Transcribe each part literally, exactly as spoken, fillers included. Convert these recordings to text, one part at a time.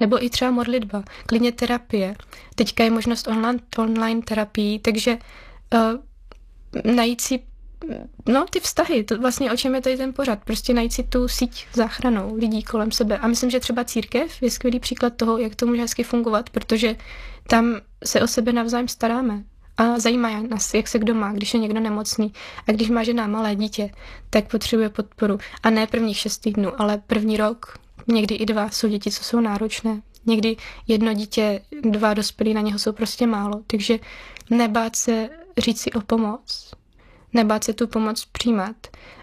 Nebo i třeba modlitba, klidně terapie. Teďka je možnost online, online terapii, takže uh, najít si no, ty vztahy, to vlastně o čem je tady ten pořad, prostě najít si tu síť záchranou lidí kolem sebe. A myslím, že třeba církev je skvělý příklad toho, jak to může hezky fungovat, protože tam se o sebe navzájem staráme a zajímá nás, jak se kdo má, když je někdo nemocný. A když má žena malé dítě, tak potřebuje podporu. A ne prvních šest týdnů, ale první rok, někdy i dva jsou děti, co jsou náročné. Někdy jedno dítě, dva dospělí, na něho jsou prostě málo. Takže nebát se říct si o pomoc, nebát se tu pomoc přijímat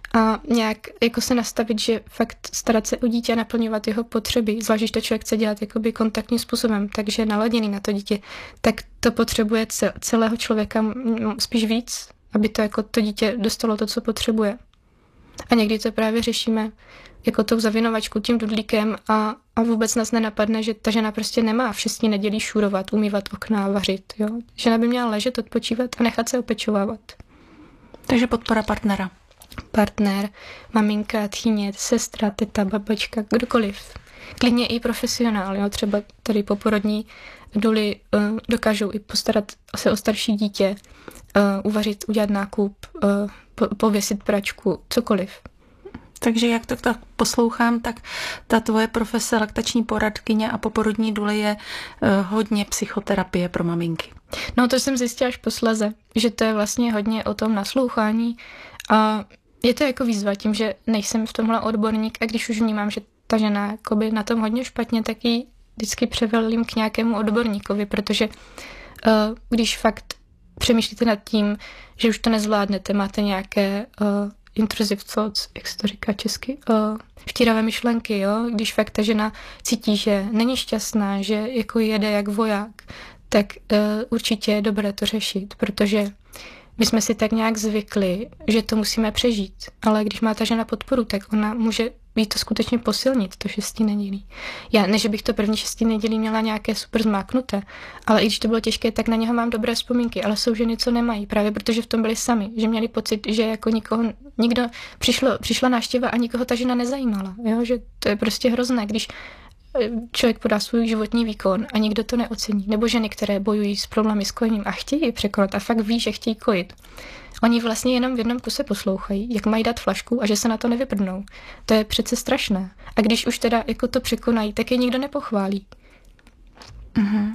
a nějak jako se nastavit, že fakt starat se o dítě a naplňovat jeho potřeby, zvlášť když to člověk chce dělat jakoby kontaktním způsobem, takže naladěný na to dítě, tak to potřebuje celého člověka spíš víc, aby to jako to dítě dostalo to, co potřebuje. A někdy to právě řešíme jako tou zavinovačkou, tím dudlíkem a, a vůbec nás nenapadne, že ta žena prostě nemá v šesti nedělí šurovat, umývat okna, vařit. Jo? Žena by měla ležet, odpočívat a nechat se opečovávat. Takže podpora partnera. Partner, maminka, tchýně, sestra, teta, babička, kdokoliv. Klidně i profesionál, jo? Třeba tady poporodní doly uh, dokážou i postarat se o starší dítě, uh, uvařit, udělat nákup, uh, po, pověsit pračku, cokoliv. Takže jak to tak poslouchám, tak ta tvoje profese laktační poradkyně a poporodní důle je uh, hodně psychoterapie pro maminky. No to jsem zjistila až posléze, že to je vlastně hodně o tom naslouchání a je to jako výzva tím, že nejsem v tomhle odborník a když už vnímám, že ta žena jakoby na tom hodně špatně, tak ji vždycky převelím k nějakému odborníkovi, protože uh, když fakt přemýšlíte nad tím, že už to nezvládnete, máte nějaké uh, intrusive thoughts, jak se to říká česky, uh, vtíravé myšlenky, jo? Když fakt ta žena cítí, že není šťastná, že jako jede jak voják, tak uh, určitě je dobré to řešit, protože my jsme si tak nějak zvykli, že to musíme přežít, ale když má ta žena podporu, tak ona může jí to skutečně posilnit, to šestý nedělí. Já, ne, že bych to první šestý nedělí měla nějaké super zmáknuté, ale i když to bylo těžké, tak na něho mám dobré vzpomínky, ale jsou ženy, co nemají, právě protože v tom byli sami, že měli pocit, že jako nikoho, nikdo, přišlo, přišla návštěva a nikoho ta žena nezajímala, jo? Že to je prostě hrozné, když člověk podá svůj životní výkon a nikdo to neocení. Nebo ženy, které bojují s problémy s kojením a chtějí je překonat a fakt ví, že chtějí kojit. Oni vlastně jenom v jednom kuse poslouchají, jak mají dát flašku a že se na to nevyprdnou. To je přece strašné. A když už teda jako to překonají, tak je nikdo nepochválí. Mhm.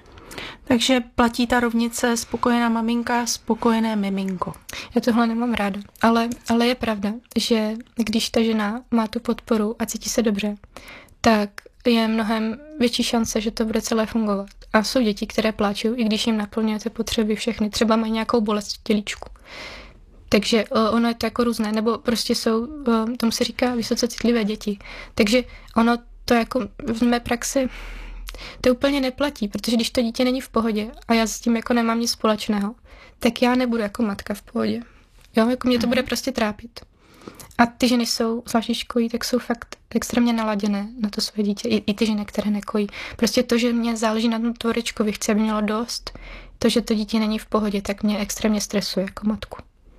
Takže platí ta rovnice spokojená maminka, spokojené miminko. Já tohle nemám ráda, ale, ale je pravda, že když ta žena má tu podporu a cítí se dobře, tak je mnohem větší šance, že to bude celé fungovat. A jsou děti, které pláčou, i když jim naplňujete potřeby všechny. Třeba mají nějakou bolest v tělíčku. Takže ono je to jako různé. Nebo prostě jsou, tomu se říká vysoce citlivé děti. Takže ono to jako v mé praxi to úplně neplatí, protože když to dítě není v pohodě a já s tím jako nemám nic společného, tak já nebudu jako matka v pohodě. Jo, jako mě to bude prostě trápit. A ty ženy jsou, zvlášť když kojí, tak jsou fakt extrémně naladěné na to své dítě. I, i ty ženy, které nekojí. Prostě to, že mě záleží na tom tvorečkovi, chci, aby mělo dost, to, že to dítě není v pohodě, tak mě extrémně stresuje jako matku.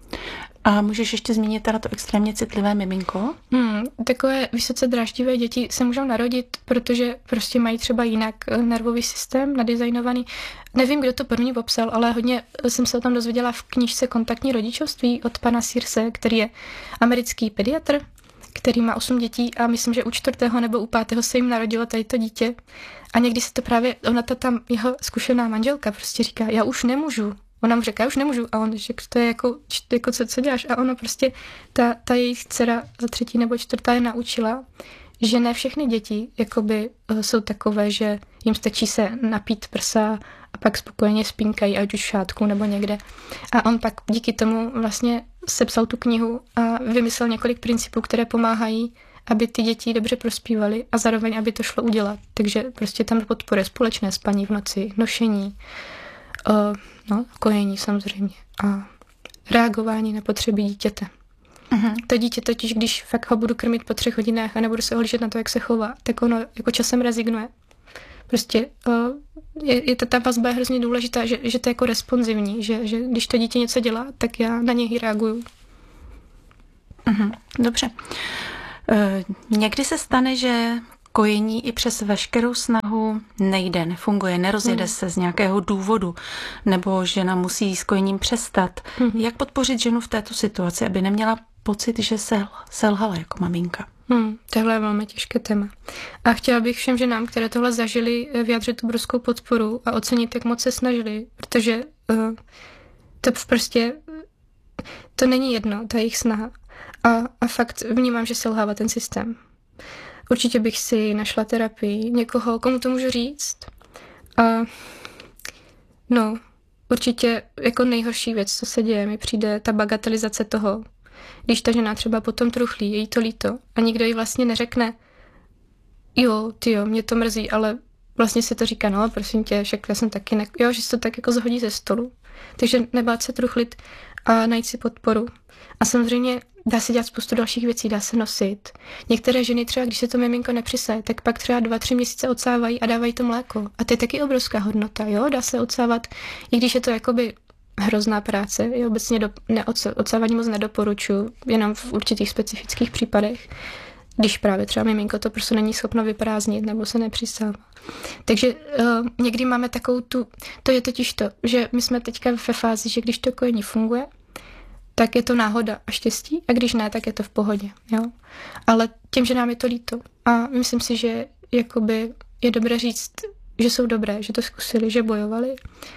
A můžeš ještě zmínit teda to extrémně citlivé miminko? Hmm, takové vysoce dráždivé děti se můžou narodit, protože prostě mají třeba jinak nervový systém nadizajnovaný. Nevím, kdo to první popsal, ale hodně jsem se o tom dozvěděla v knížce Kontaktní rodičovství od pana Searse, který je americký pediatr, který má osm dětí a myslím, že u čtvrtého nebo u pátého se jim narodilo tady to dítě. A někdy se to právě, ona ta tam jeho zkušená manželka prostě říká, já už nemůžu. Ona mu říká, já už nemůžu. A on řekl, to je jako, jako co, co děláš? A ono prostě, ta, ta jejich dcera za třetí nebo čtvrtá je naučila, že ne všechny děti jakoby jsou takové, že jim stačí se napít prsa a pak spokojeně spínkají, ať už v šátku nebo někde. A on pak díky tomu vlastně sepsal tu knihu a vymyslel několik principů, které pomáhají, aby ty děti dobře prospívaly a zároveň, aby to šlo udělat. Takže prostě tam podporuje společné spaní v noci, nošení, uh, no, kojení samozřejmě a reagování na potřeby dítěte. Uh-huh. To dítě totiž, když fakt ho budu krmit po třech hodinách a nebudu se ohlížet na to, jak se chová, tak ono jako časem rezignuje. Prostě uh, je, je to, ta vazba je hrozně důležitá, že, že to je jako responsivní, že, že když to dítě něco dělá, tak já na něj reaguju. Uh-huh. Dobře. Uh, někdy se stane, že kojení i přes veškerou snahu nejde, nefunguje, nerozjede hmm. se z nějakého důvodu, nebo žena musí s kojením přestat. Hmm. Jak podpořit ženu v této situaci, aby neměla pocit, že se selhala jako maminka? Hmm, tohle je velmi těžké téma. A chtěla bych všem ženám, které tohle zažili, vyjádřit obrovskou podporu a ocenit, jak moc se snažili, protože uh, to prostě to není jedno, ta jejich snaha. A, a fakt vnímám, že selhává ten systém. Určitě bych si našla terapii, někoho, komu to můžu říct. A no, určitě jako nejhorší věc, co se děje, mi přijde ta bagatelizace toho, když ta žena třeba potom truchlí, je jí to líto a nikdo jí vlastně neřekne, jo, tyjo, mě to mrzí, ale vlastně se to říká, no, prosím tě, však já jsem taky, ne... jo, že se to tak jako zhodí ze stolu. Takže nebát se truchlit a najít si podporu. A samozřejmě dá se dělat spoustu dalších věcí, dá se nosit. Některé ženy třeba, když se to miminko nepřisaje, tak pak třeba dva, tři měsíce odsávají a dávají to mléko. A to je taky obrovská hodnota, jo, dá se odsávat, i když je to jakoby hrozná práce. Já obecně do, ne, odsávání moc nedoporučuji, jenom v určitých specifických případech, když právě třeba miminko to prostě není schopno vyprázdnit nebo se nepřisává. Takže uh, někdy máme takovou tu, to je totiž to, že my jsme teďka ve fázi, že když to kojení funguje, tak je to náhoda a štěstí a když ne, tak je to v pohodě. Jo? Ale těm, že nám je to líto a myslím si, že jakoby je dobré říct, že jsou dobré, že to zkusili, že bojovali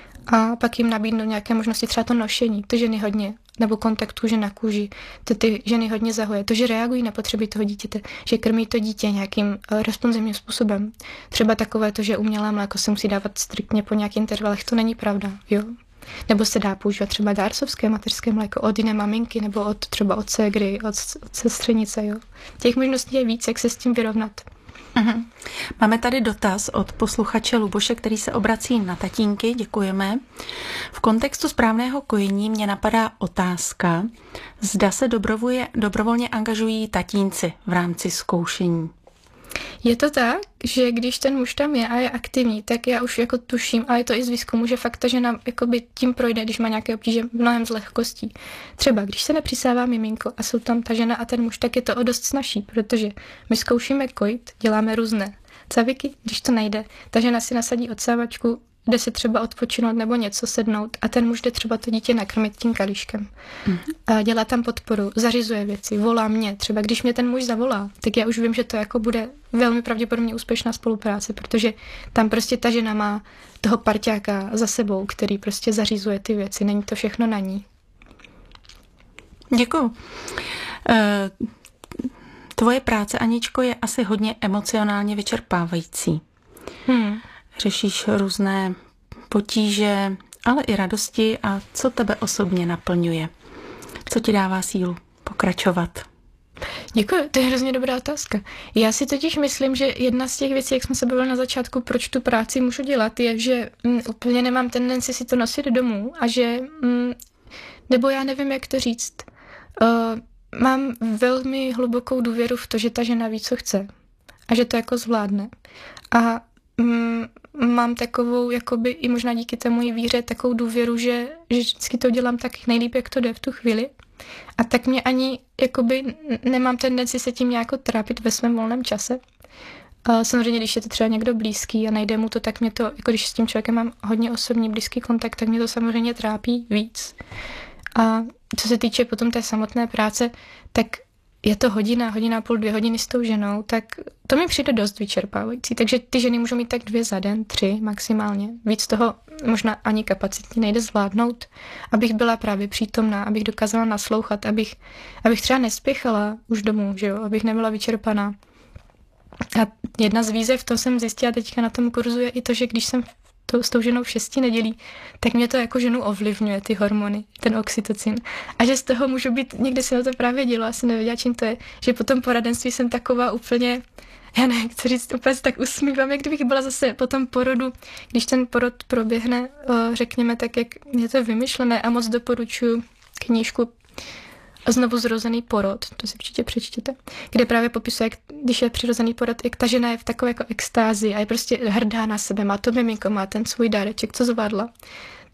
a pak jim nabídnout nějaké možnosti, třeba to nošení, to ženy hodně, nebo kontakt kůže na kůži, to ty ženy hodně zahoje, to, že reagují na potřeby toho dítěte, že krmí to dítě nějakým responsivním způsobem. Třeba takové to, že umělé mléko se musí dávat striktně po nějakých intervalech, to není pravda, jo. Nebo se dá používat třeba dárcovské mateřské mléko od jiné maminky, nebo od třeba od ségry, od, od sestřenice, jo. Těch možností je víc, jak se s tím vyrovnat. Uhum. Máme tady dotaz od posluchače Luboše, který se obrací na tatínky, děkujeme. V kontextu správného kojení mě napadá otázka, zda se dobrovolně, dobrovolně angažují tatínci v rámci zkoušení. Je to tak, že když ten muž tam je a je aktivní, tak já už jako tuším, a je to i z výzkumu, že fakt ta žena jakoby tím projde, když má nějaké obtíže, mnohem z lehkostí. Třeba když se nepřisává miminko a jsou tam ta žena a ten muž, tak je to o dost snazší, protože my zkoušíme kojit, děláme různé caviky, když to nejde, ta žena si nasadí odsávačku, jde si třeba odpočinout nebo něco sednout a ten muž jde třeba to dítě nakrmit tím kalíškem. Mm. A dělá tam podporu, zařizuje věci, volá mě. Třeba když mě ten muž zavolá, tak já už vím, že to jako bude velmi pravděpodobně úspěšná spolupráce, protože tam prostě ta žena má toho parťáka za sebou, který prostě zařizuje ty věci. Není to všechno na ní. Děkuju. Uh, tvoje práce, Aničko, je asi hodně emocionálně vyčerpávající. Hmm. Řešíš různé potíže, ale i radosti. A co tebe osobně naplňuje? Co ti dává sílu pokračovat? Děkuji, to je hrozně dobrá otázka. Já si totiž myslím, že jedna z těch věcí, jak jsme se bavili na začátku, proč tu práci můžu dělat, je, že mm, úplně nemám tendenci si to nosit domů a že, mm, nebo já nevím, jak to říct, uh, mám velmi hlubokou důvěru v to, že ta žena ví, co chce a že to jako zvládne. A mm, mám takovou, jakoby i možná díky té mojí víře, takovou důvěru, že, že vždycky to dělám tak nejlíp, jak to jde v tu chvíli. A tak mě ani, jakoby, nemám tendenci se tím nějak trápit ve svém volném čase. A samozřejmě, když je to třeba někdo blízký a najde mu to, tak mě to, jako když s tím člověkem mám hodně osobní blízký kontakt, tak mě to samozřejmě trápí víc. A co se týče potom té samotné práce, tak je to hodina, hodina a půl, dvě hodiny s tou ženou, tak to mi přijde dost vyčerpávající. Takže ty ženy můžou mít tak dvě za den, tři maximálně. Víc toho možná ani kapacitně nejde zvládnout, abych byla právě přítomná, abych dokázala naslouchat, abych, abych třeba nespěchala už domů, že jo, abych nebyla vyčerpaná. A jedna z výzev, to jsem zjistila teďka na tom kurzu, je i to, že když jsem to, s tou ženou v šesti nedělí, tak mě to jako ženu ovlivňuje, ty hormony, ten oxytocin. A že z toho můžu být, někdy se to právě dělo, asi nevěděla, čím to je, že po tom poradenství jsem taková úplně, já nevím, chci říct, úplně tak usmívám, jak kdybych byla zase po tom porodu, když ten porod proběhne, řekněme tak, jak je to vymyšlené a moc doporučuji knížku Znovu zrozený porod, to si určitě přečtěte, kde právě popisuje, jak, když je přirozený porod, jak ta žena je v takové jako extázi a je prostě hrdá na sebe, má to miminko, má ten svůj dáreček, co zvládla.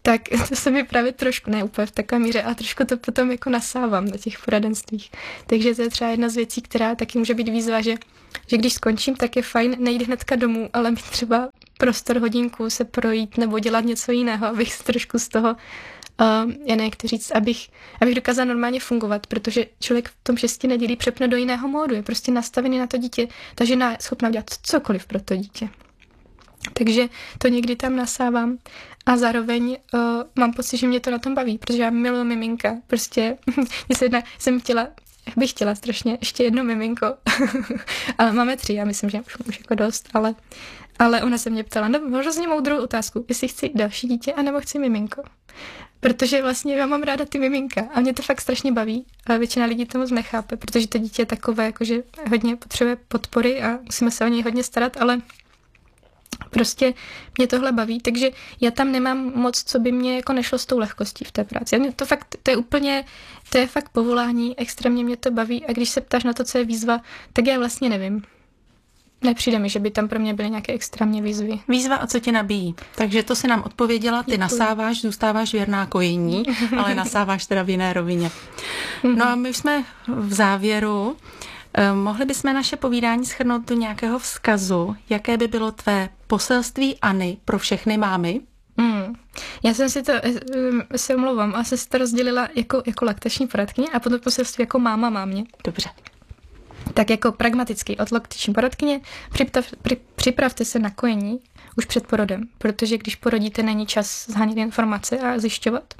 tak to se mi právě trošku, ne úplně v takové míře, ale trošku to potom jako nasávám na těch poradenstvích. Takže to je třeba jedna z věcí, která taky může být výzva, že, že když skončím, tak je fajn nejít hnedka domů, ale mít třeba prostor hodinku se projít nebo dělat něco jiného, abych se trošku z toho, uh, já nevím, jak to říct, abych, abych dokázala normálně fungovat, protože člověk v tom šesti nedělí přepne do jiného módu, je prostě nastavený na to dítě, ta žena je schopná dělat cokoliv pro to dítě. Takže to někdy tam nasávám a zároveň uh, mám pocit, že mě to na tom baví, protože já miluji miminka. Prostě jedna, jsem chtěla, bych chtěla strašně ještě jedno miminko, ale máme tři, já myslím, že už, už jako dost, ale, ale ona se mě ptala, no hrozně moudrou otázku, jestli chci další dítě, anebo chci miminko. Protože vlastně já mám ráda ty miminka a mě to fakt strašně baví, ale většina lidí to moc nechápe, protože to dítě je takové, jakože hodně potřebuje podpory a musíme se o něj hodně starat, ale prostě mě tohle baví, takže já tam nemám moc, co by mě jako nešlo s tou lehkostí v té práci. Mě to fakt, to je úplně, to je fakt povolání, extrémně mě to baví a když se ptáš na to, co je výzva, tak já vlastně nevím. Nepřijde mi, že by tam pro mě byly nějaké extrémní výzvy. Výzva a co tě nabíjí. Takže to si nám odpověděla, ty Děkuji. Nasáváš, zůstáváš věrná kojení, ale nasáváš teda v jiné rovině. No a my jsme v závěru. Mohli bychom naše povídání shrnout do nějakého vzkazu, jaké by bylo tvé poselství Anny pro všechny mámy? Mm. Já jsem si to, se omlouvám, a jsem si to rozdělila jako, jako laktační poradkyně a potom poselství jako máma mámě. Dobře. Tak jako pragmaticky od laktační poradkyně připrav, při, připravte se na kojení už před porodem, protože když porodíte, není čas zhánět informace a zjišťovat.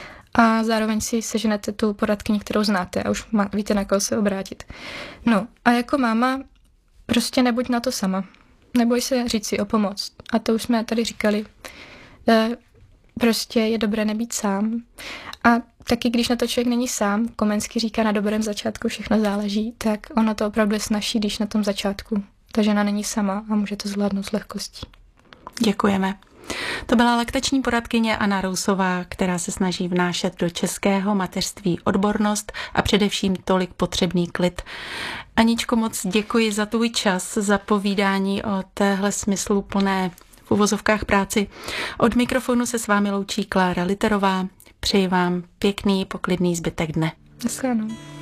A zároveň si seženete tu poradkyni, kterou znáte a už má, víte, na koho se obrátit. No a jako máma prostě nebuď na to sama. Neboj se říct si o pomoc. A to už jsme tady říkali. E, prostě je dobré nebýt sám. A taky, když na to člověk není sám, Komenský říká, na dobrém začátku všechno záleží, tak ono to opravdu je snazší, když na tom začátku ta žena není sama a může to zvládnout s lehkostí. Děkujeme. To byla laktační poradkyně Anna Rousová, která se snaží vnášet do českého mateřství odbornost a především tolik potřebný klid. Aničko, moc děkuji za tvůj čas, za povídání o téhle smysluplné v uvozovkách práci. Od mikrofonu se s vámi loučí Klára Literová. Přeji vám pěkný, poklidný zbytek dne. Naschledanou.